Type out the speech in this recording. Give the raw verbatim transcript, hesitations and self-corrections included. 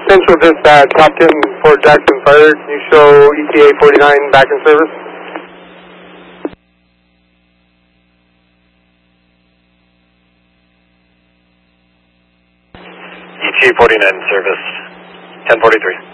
Central Dispatch, Captain Fort Jackson Fire. Can you show E T A forty-nine back in service? E T A forty-nine service, ten forty-three.